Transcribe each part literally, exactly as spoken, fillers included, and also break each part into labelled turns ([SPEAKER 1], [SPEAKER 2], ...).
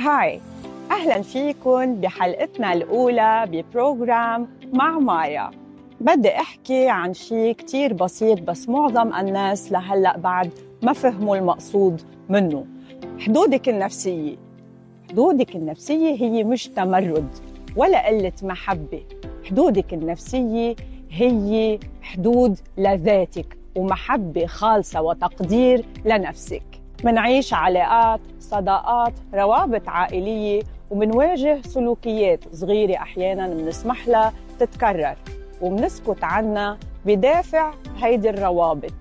[SPEAKER 1] هاي، أهلاً فيكن بحلقتنا الأولى ببروجرام مع مايا. بدي أحكي عن شيء كتير بسيط بس معظم الناس لهلأ بعد ما فهموا المقصود منه. حدودك النفسية. حدودك النفسية هي مش تمرد ولا قلة محبة. حدودك النفسية هي حدود لذاتك ومحبة خالصة وتقدير لنفسك. منعيش علاقات، صداقات، روابط عائلية، ومنواجه سلوكيات صغيرة أحياناً منسمح لها تتكرر ومنسكت عنها بدافع هيدي الروابط،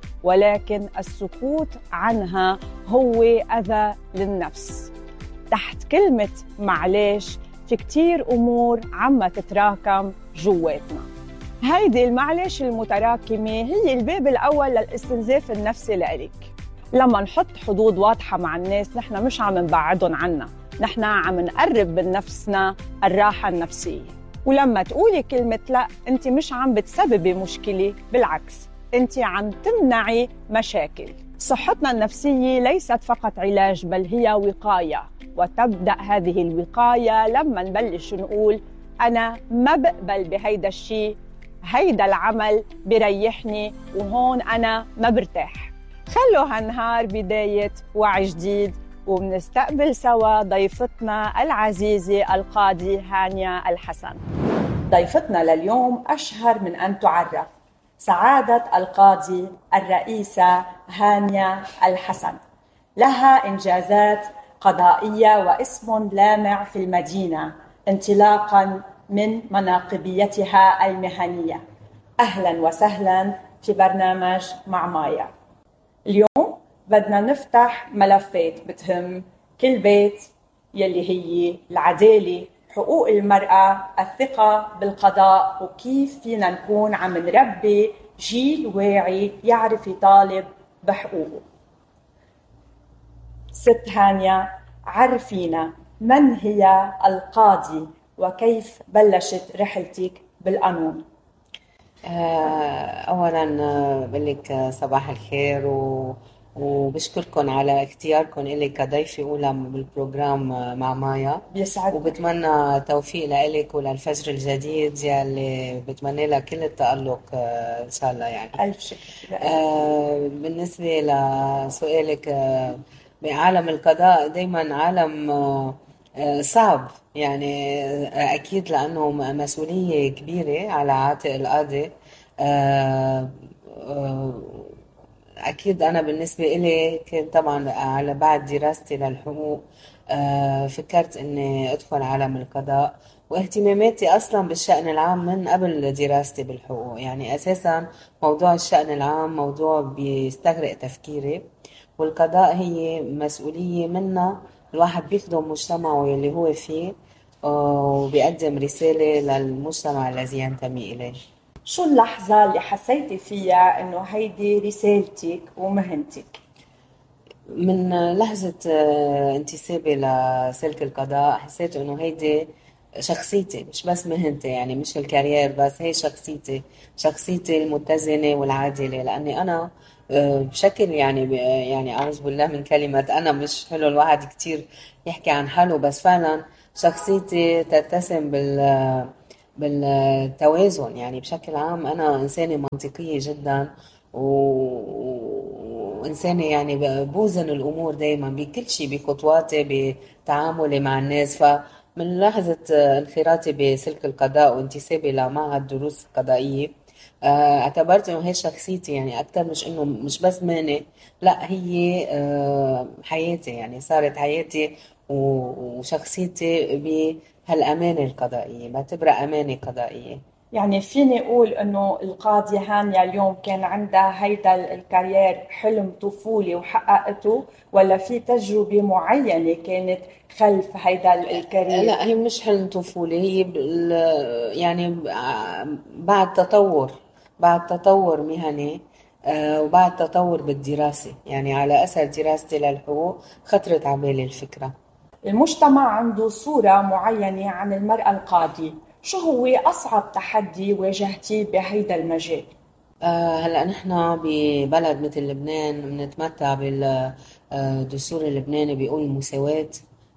[SPEAKER 1] ولكن السكوت عنها هو أذى للنفس. تحت كلمة معلش في كتير أمور عم تتراكم جواتنا. هيدي المعلش المتراكمة هي الباب الأول للاستنزاف النفسي لإلك. لما نحط حدود واضحة مع الناس نحن مش عم نبعدهم عنا، نحن عم نقرب من نفسنا الراحة النفسية. ولما تقولي كلمة لا، أنت مش عم بتسببي مشكلة، بالعكس أنت عم تمنعي مشاكل. صحتنا النفسية ليست فقط علاج بل هي وقاية، وتبدأ هذه الوقاية لما نبلش نقول أنا ما بقبل بهيدا الشيء، هيدا العمل بريحني وهون أنا ما برتاح. خلوا هالنهار بداية وعي جديد، وبنستقبل سوا ضيفتنا العزيزة القاضي هانيا الحسن. ضيفتنا لليوم أشهر من أن تعرف، سعادة القاضي الرئيسة هانيا الحسن. لها إنجازات قضائية واسم لامع في المدينة انطلاقاً من مناقبيتها المهنية. أهلاً وسهلاً في برنامج مع مايا. اليوم بدنا نفتح ملفات بتهم كل بيت، يلي هي العدالة، حقوق المرأة، الثقة بالقضاء، وكيف فينا نكون عم نربي جيل واعي يعرف يطالب بحقوقه. ست هانيا، عرفينا من هي القاضي وكيف بلشت رحلتك بالقانون؟
[SPEAKER 2] أولاً بقولك صباح الخير و... وبشكركم على اختياركم إلي كضيفة أولى بالبروجرام مع مايا.
[SPEAKER 1] بيسعدني.
[SPEAKER 2] وبتمنى توفيق لإلك وللفجر الجديد يلي بتمنى لها كل التألق إن شاء الله. يعني
[SPEAKER 1] ألف شكر.
[SPEAKER 2] آه بالنسبة لسؤالك، آه بعالم القضاء دايماً عالم آه صعب، يعني أكيد لأنه مسؤولية كبيرة على عاتق القاضي. أكيد أنا بالنسبة إلي كنت طبعاً على بعد دراستي للحقوق فكرت أني أدخل عالم القضاء، واهتماماتي أصلاً بالشأن العام من قبل دراستي بالحقوق. يعني أساساً موضوع الشأن العام موضوع بيستغرق تفكيري، والقضاء هي مسؤولية منا الواحد بيخدم مجتمعه اللي هو فيه وبيقدم رسالة للمجتمع الذي ينتمي إليه.
[SPEAKER 1] شو اللحظة اللي حسيتي فيها إنه هيدي رسالتك ومهنتك؟
[SPEAKER 2] من لحظة انتسابي لسلك القضاء حسيت إنه هيدي شخصيتي، مش بس مهنتي، يعني مش الكارير بس، هي شخصيتي شخصيتي المتزنة والعادلة. لأني أنا بشكل يعني يعني أعوذ بالله من كلمة أنا، مش حلو الواحد كتير يحكي عن حاله، بس فعلا شخصيتي تتسم بال بالتوازن. يعني بشكل عام أنا إنسانة منطقية جدا وإنسانة يعني بوزن الأمور دايما بكل شيء، بخطواتي، بتعاملي مع الناس. فمن لحظة انخراطي بسلك القضاء وانتسابي لمعهد دروس قضائية اعتبرت انه هي شخصيتي، يعني اكثر مش انه مش بس مهنة، لا هي حياتي، يعني صارت حياتي وشخصيتي بهالامانة القضائية، بعتبرها امانة قضائية.
[SPEAKER 1] يعني فيني اقول انه القاضية هانيا اليوم كان عندها هيدا الكارير حلم طفولي وحققته، ولا في تجربة معينة كانت خلف هيدا الكارير؟
[SPEAKER 2] لا هي مش حلم طفولي، هي يعني بعد تطور بعد تطور مهني وبعد تطور بالدراسة. يعني على أثر دراستي للحقوق خطرت على بالي الفكرة.
[SPEAKER 1] المجتمع عنده صورة معينة عن المرأة القاضية، شو هو أصعب تحدي واجهتيه بهيدا المجال؟
[SPEAKER 2] آه هلا نحن ببلد مثل لبنان بنتمتع بالدستور اللبناني بيقول المساواة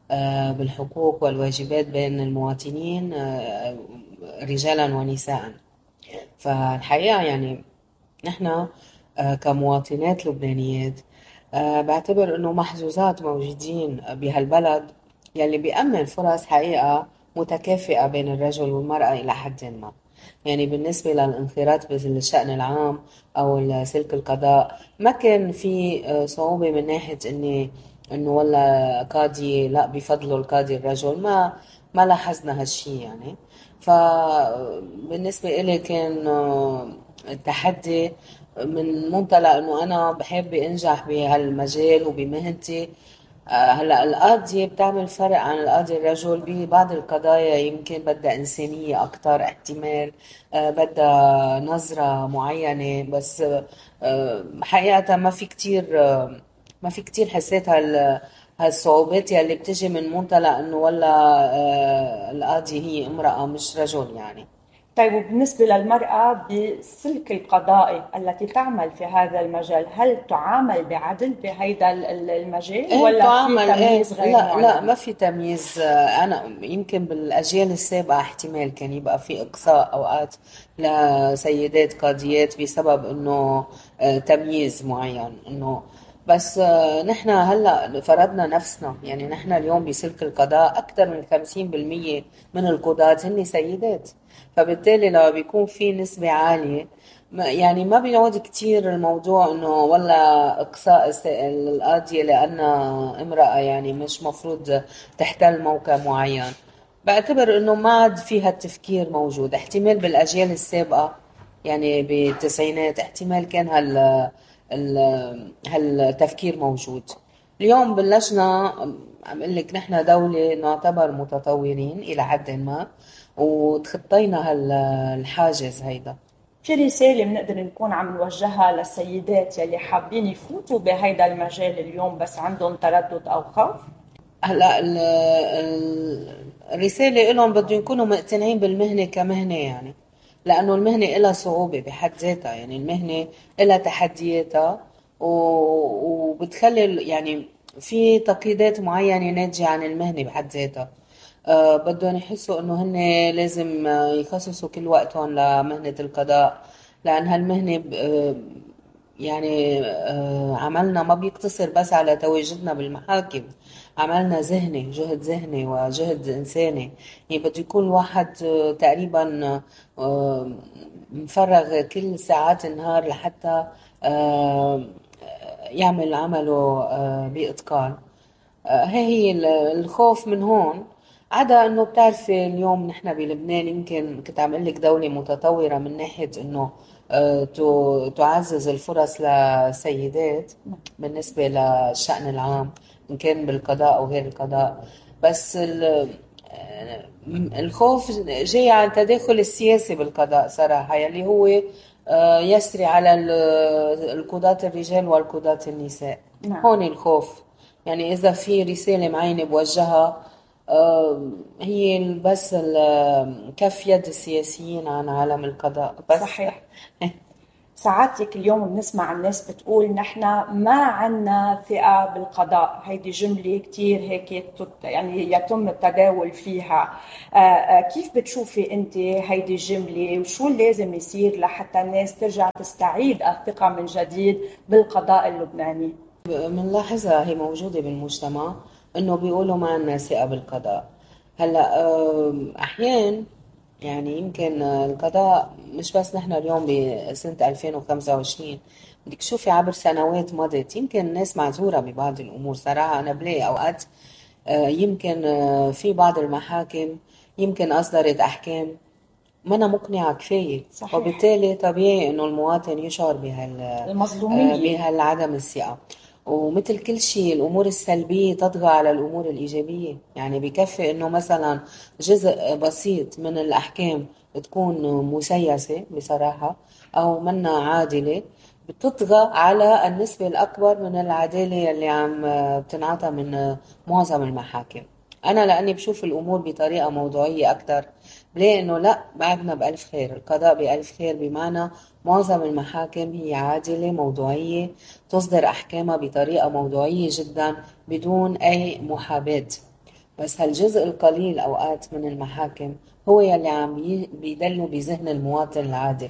[SPEAKER 2] بالحقوق والواجبات بين المواطنين رجالا ونساء. فالحقيقة يعني نحن كمواطنات لبنانيات بعتبر انه محظوظات موجودين بهالبلد يلي بيأمن فرص حقيقة متكافئة بين الرجل والمرأة إلى حد ما. يعني بالنسبة للانخراط بالشأن العام أو سلك القضاء ما كان في صعوبة من ناحية إني إنه والله قاضي لا بفضلوا القاضي الرجل، ما ما لاحظنا هالشي يعني. فبالنسبة إلي كان التحدي من منطلق إنه أنا بحب أنجح بهالمجال وبمهنتي. هلا القاضية بتعمل فرق عن القاضي الرجل ببعض القضايا، يمكن بدها إنسانية أكتر، احتمال بدها نظرة معينة، بس حقيقة ما في كتير ما في كتير حسيت هال هالصعوبات يلي بتجي من منطلق انه والله القاضية هي امرأة مش رجل يعني.
[SPEAKER 1] طيب وبالنسبة للمرأة بسلك القضائي التي تعمل في هذا المجال، هل تعامل بعدل بهذا المجال ولا في تمييز غير
[SPEAKER 2] لا
[SPEAKER 1] معين؟
[SPEAKER 2] لا ما في تمييز. أنا يمكن بالأجيال السابقة احتمال كان يبقى في إقصاء أوقات لسيدات قاضيات بسبب إنه تمييز معين، إنه بس نحن هلا فرضنا نفسنا. يعني نحن اليوم بسلك القضاء أكثر من خمسين بالمية من القضاة هن سيدات، فبالتالي لو بيكون في نسبة عالية يعني ما بيعود كتير الموضوع انه والله اقصاء القاضية لانها امرأة يعني مش مفروض تحتل موقع معين. بعتبر انه ما عاد فيها التفكير موجود. احتمال بالاجيال السابقة يعني بالتسعينات احتمال كان هال هالتفكير موجود. اليوم بلشنا عم اقول لك نحن دولة نعتبر متطورين الى حد ما وتخطينا هالحاجز هيدا.
[SPEAKER 1] في رسالة بنقدر نكون عم نوجهها للسيدات يلي حابين يفوتوا بهيدا المجال اليوم بس عندهم تردد أو خوف؟
[SPEAKER 2] هلا الرسالة لهم بده يكونوا مقتنعين بالمهنة كمهنة، يعني لأنه المهنة إلها صعوبة بحد ذاتها. يعني المهنة إلها تحدياتها وبتخلي يعني في تقييدات معينة ناتجة عن المهنة بحد ذاتها. أه بدهم يحسوا انه هن لازم يخصصوا كل وقتهم لمهنة القضاء، لان هالمهنة يعني أه عملنا ما بيقتصر بس على تواجدنا بالمحاكم، عملنا ذهني، جهد ذهني وجهد انساني. يعني بده يكون الواحد تقريبا أه مفرغ كل ساعات النهار لحتى أه يعمل عمله أه بإتقان. هي هي الخوف من هون. عدا انه بتعرفي اليوم نحن بلبنان يمكن كنت عم لك دولة متطورة من ناحية انه تعزز الفرص للسيدات بالنسبة للشأن العام ان كان بالقضاء او غير القضاء. بس الخوف جاي عن التداخل السياسي بالقضاء صراحة، يلي هو يسري على القضاة الرجال والقضاة النساء. نعم. هون الخوف. يعني إذا في رسالة معينة بوجهها هي بس كف يد السياسيين عن عالم القضاء بس.
[SPEAKER 1] صحيح. ساعاتك اليوم بنسمع الناس بتقول نحن ما عنا ثقة بالقضاء، هيدي جملة كتير هيك يعني يتم التداول فيها. كيف بتشوفي انت هيدي الجملة وشو لازم يصير لحتى الناس ترجع تستعيد الثقة من جديد بالقضاء اللبناني؟
[SPEAKER 2] بنلاحظها هي موجودة بالمجتمع انه بيقولوا ما عنا ثقة بالقضاء. هلا احيان يعني يمكن القضاء مش بس نحن اليوم بسنة ألفين وخمسة وعشرين، بدك تشوفي عبر سنوات مضت يمكن الناس معذورة ببعض الامور صراحة. انا بلاقي اوقات يمكن في بعض المحاكم يمكن اصدرت احكام ما أنا مقنعة كفاية. صحيح. وبالتالي طبيعي انه المواطن يشعر بهال
[SPEAKER 1] المظلومية
[SPEAKER 2] بهالعدم الثقة. ومثل كل شيء الأمور السلبية تطغى على الأمور الإيجابية. يعني بكفي أنه مثلا جزء بسيط من الأحكام تكون مسيسة بصراحة أو منا عادلة، بتطغى على النسبة الأكبر من العدالة اللي عم بتنعطى من معظم المحاكم. أنا لأني بشوف الأمور بطريقة موضوعية أكتر بلاقي إنه لا، بعدنا بألف خير، القضاء بألف خير، بمعنى معظم المحاكم هي عادلة موضوعية، تصدر أحكامها بطريقة موضوعية جدا بدون أي محاباة. بس هالجزء القليل أوقات من المحاكم هو يلي عم بيدلوا بذهن المواطن العادي.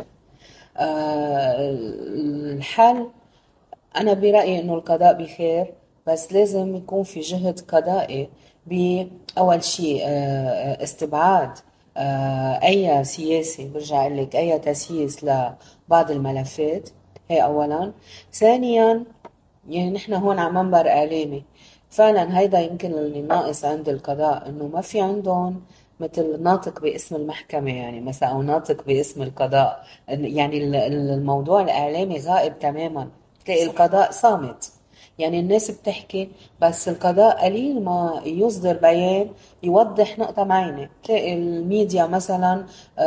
[SPEAKER 2] أه الحل أنا برأيي إنه القضاء بخير، بس لازم يكون في جهد قضائي بأول شيء استبعاد أي سياسي، برجع أقول لك أي تسييس لبعض الملفات، هي أولا. ثانيا يعني نحن هون على منبر إعلامي، فعلا هيدا يمكن اللي ناقص عند القضاء، إنه ما في عندهم مثل ناطق باسم المحكمة يعني مثلا، أو ناطق باسم القضاء. يعني الموضوع الإعلامي غائب تماما، تلاقي القضاء صامت، يعني الناس بتحكي بس القضاء قليل ما يصدر بيان يوضح نقطة معينة. تلاقي الميديا مثلا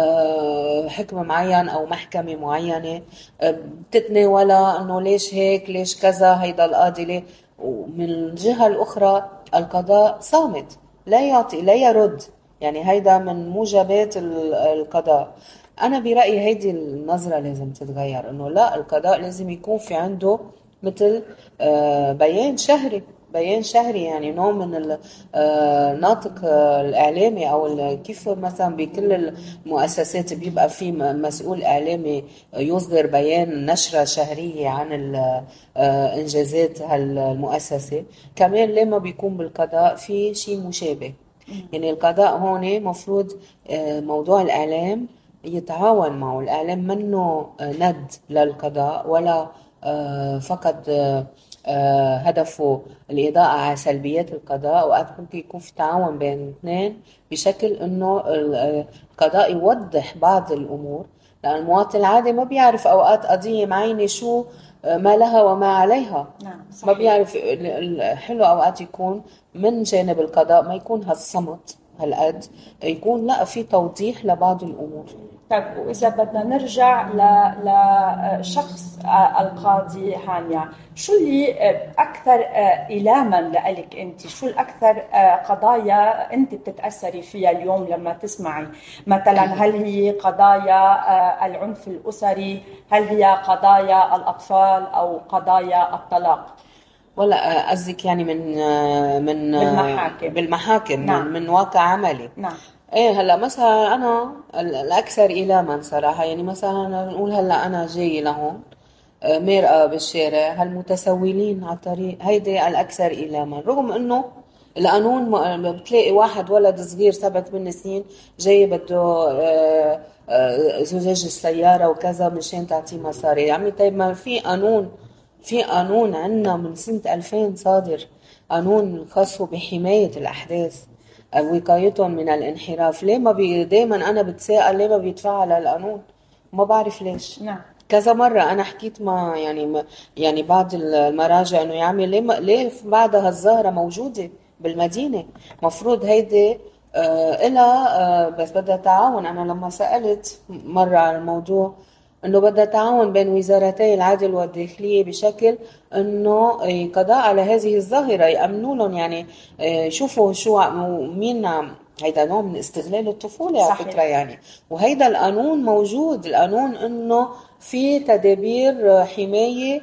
[SPEAKER 2] حكم معين أو محكمة معينة بتتناولها إنه ليش هيك ليش كذا هيدا القاضي ليه، ومن الجهة الأخرى القضاء صامت، لا يعطي لا يرد. يعني هيدا من موجبات القضاء. أنا برأيي هيدي النظرة لازم تتغير، إنه لا، القضاء لازم يكون في عنده مثل بيان شهري، بيان شهري يعني نوع من الناطق الإعلامي، أو كيف مثلا بكل المؤسسات بيبقى في مسؤول إعلامي يصدر بيان نشرة شهرية عن إنجازات هالمؤسسة. كمان لما بيكون بالقضاء في شيء مشابه، يعني القضاء هون مفروض موضوع الإعلام يتعاون معه. الإعلام منه ند للقضاء ولا فقط هدفه الإضاءة على سلبيات القضاء، وقت ممكن يكون في تعاون بين الاثنين بشكل إنه القضاء يوضح بعض الأمور، لأن المواطن العادي ما بيعرف أوقات قضية معينة شو ما لها وما عليها.
[SPEAKER 1] نعم صحيح.
[SPEAKER 2] ما بيعرف. حلو أوقات يكون من جانب القضاء ما يكون هالصمت هالقد، يكون لا في توضيح لبعض الأمور.
[SPEAKER 1] طيب وإذا بدنا نرجع لشخص القاضي هانيا، شو اللي أكثر إيلاما لك أنت؟ شو الأكثر قضايا أنت بتتأثري فيها اليوم لما تسمعي؟ مثلا هل هي قضايا العنف الأسري؟ هل هي قضايا الأطفال أو قضايا الطلاق؟
[SPEAKER 2] ولا قصدك يعني من من
[SPEAKER 1] بالمحاكم؟
[SPEAKER 2] بالمحاكم.
[SPEAKER 1] نعم.
[SPEAKER 2] من, من واقع عملي.
[SPEAKER 1] نعم.
[SPEAKER 2] ايه هلا مثلا انا الاكثر ايلاما صراحه، يعني مثلا نقول هلا انا جاي لهون مرقه بالشارع، هالمتسولين على الطريق هيدي الاكثر ايلاما، رغم انه القانون بتلاقي واحد ولد صغير سبع ثمان سنين جاي بده زجاج السياره وكذا مشان تعطيه مصاري. يا عمي طيب ما في قانون، في قانون عنا من سنه ألفين صادر، قانون خاص بحمايه الاحداث وقايتهم من الانحراف. ليه ما بي دايما انا بتساءل ليه ما بيتفعل القانون؟ ما بعرف ليش.
[SPEAKER 1] نعم.
[SPEAKER 2] كذا مره انا حكيت مع يعني ما يعني بعض المراجع انه يا عمي ليه ما ليه بعدها الظاهره موجوده بالمدينه؟ مفروض هيدي آه إلها آه بس بدها تعاون. انا لما سالت مره على الموضوع انه بدها تعاون بين وزارتي العدل والداخليه بشكل انه قضاء على هذه الظاهره، يامنوا لهم يعني يشوفوا شو مين هيدا نوع من استغلال الطفوله على فكره يعني. وهيدا القانون موجود، القانون انه في تدابير حمايه،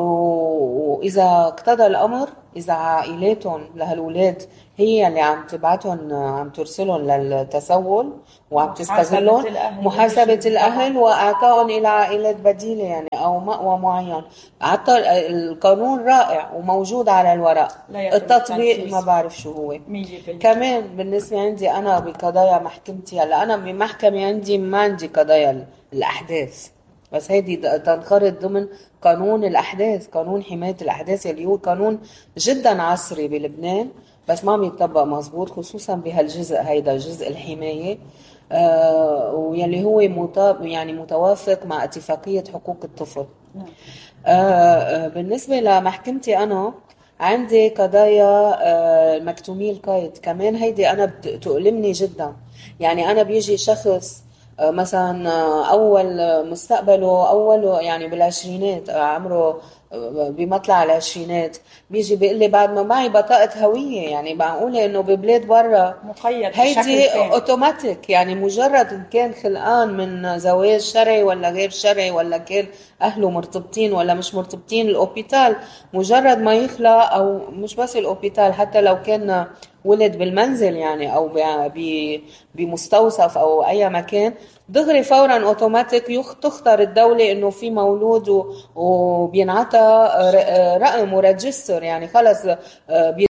[SPEAKER 2] واذا اقتضى الامر اذا عائلاتهم لهالولاد هي اللي عم تبعتهم عم ترسلهم للتسول وعم تستغلهم، محاسبة الأهل وإعطائهم إلى عائلات بديلة يعني أو مأوى معين. حتى القانون رائع وموجود على الورق، التطبيق ما بعرف شو هو. كمان بالنسبة عندي أنا بقضايا محكمتي، هلا أنا بمحكمة عندي ما عندي قضايا الأحداث، بس هيدي تنخرط ضمن قانون الأحداث، قانون حماية الأحداث اللي هو قانون جدا عصري بلبنان، بس ما عم يتطبق مزبوط خصوصا بهالجزء هيدا جزء الحماية، آه ويلي هو مطابق يعني متوافق مع اتفاقية حقوق الطفل. آه آه بالنسبة لمحكمتي أنا عندي قضايا آه مكتومي القيد، كمان هيدي أنا بتؤلمني جدا. يعني أنا بيجي شخص آه مثلا أول مستقبله أول يعني بالعشرينات عمره بمطلع العشرينات، بيجي بيقول لي بعد ما معي بطاقة هوية، يعني معقولة انه ببلاد برا
[SPEAKER 1] مقيد
[SPEAKER 2] هيدي اوتوماتيك، يعني مجرد ان كان خلقان من زواج شرعي ولا غير شرعي ولا كان اهله مرتبطين ولا مش مرتبطين، الاوبيتال مجرد ما يخلق، او مش بس الاوبيتال حتى لو كان ولد بالمنزل يعني او بمستوصف او اي مكان، دغري فورا اوتوماتيك تختار الدولة انه في مولود وبينعطى رقم وريجستر، يعني خلص